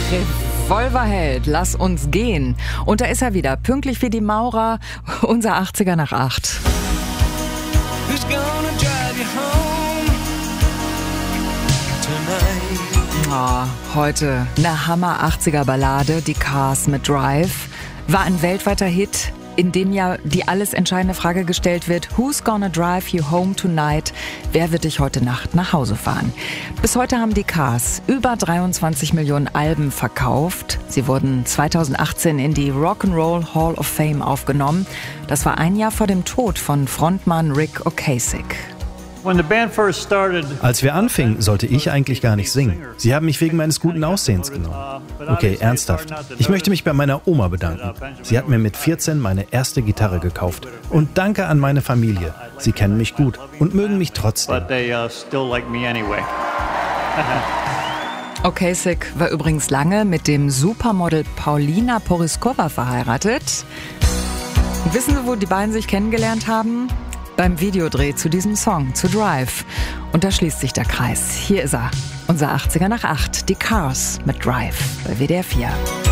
Revolverheld, lass uns gehen. Und da ist er wieder, pünktlich wie die Maurer, unser 80er nach 8. Who's gonna drive you home tonight? Oh, heute eine Hammer 80er Ballade, die Cars mit Drive. War ein weltweiter Hit, in dem ja die alles entscheidende Frage gestellt wird: Who's gonna drive you home tonight? Wer wird dich heute Nacht nach Hause fahren? Bis heute haben die Cars über 23 Millionen Alben verkauft. Sie wurden 2018 in die Rock'n'Roll Hall of Fame aufgenommen. Das war ein Jahr vor dem Tod von Frontmann Ric Ocasek. Als wir anfingen, sollte ich eigentlich gar nicht singen. Sie haben mich wegen meines guten Aussehens genommen. Okay, ernsthaft. Ich möchte mich bei meiner Oma bedanken. Sie hat mir mit 14 meine erste Gitarre gekauft. Und danke an meine Familie. Sie kennen mich gut und mögen mich trotzdem. Ocasek war übrigens lange mit dem Supermodel Paulina Porizkova verheiratet. Wissen Sie, wo die beiden sich kennengelernt haben? Beim Videodreh zu diesem Song, zu Drive. Und da schließt sich der Kreis. Hier ist er, unser 80er nach 8, die Cars mit Drive bei WDR 4.